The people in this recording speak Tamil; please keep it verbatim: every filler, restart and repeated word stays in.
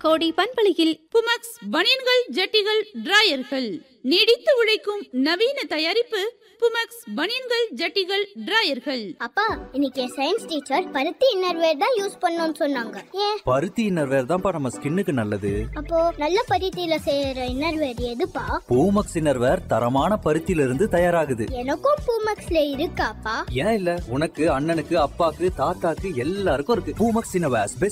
கோடை பண்பலையில் புமக்ஸ் பனியன்கள் ஜட்டிகள் டிராயர்கள் நீடித்து உழைக்கும் நவீன தயாரிப்பு புமக்ஸ் பனியன்கள் ஜட்டிகள் டிராயர்கள். அப்பா, இன்னைக்கு சயின்ஸ் டீச்சர் பருத்தி இன்னர்வேர் தான் யூஸ் பண்ணணும்னு சொன்னாங்க. ஏன்? பருத்தி இன்னர்வேர் தான்ப்பா நம்ம ஸ்கின்னுக்கு நல்லது. அப்போ நல்ல பருத்தியில செய்யற இன்னர்வேர் எதுப்பா? பூமக்ஸ் இன்னர்வேர் தரமான பருத்தியில இருந்து தயாராகுது. எனக்கும் பூமக்ஸ்ல இருக்காப்பா. ஏன் இல்ல, உனக்கு அண்ணனுக்கு அப்பாக்கு தாத்தாக்கு எல்லாருக்கும் இருக்கு பூமக்ஸ் இன்னர்வேர்.